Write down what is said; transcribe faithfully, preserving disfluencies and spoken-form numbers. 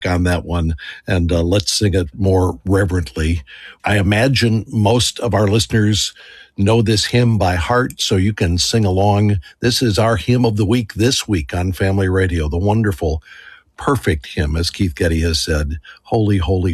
on that one, and uh, let's sing it more reverently. I imagine most of our listeners know this hymn by heart, so you can sing along. This is our hymn of the week this week on Family Radio, the wonderful, perfect hymn, as Keith Getty has said, Holy, Holy,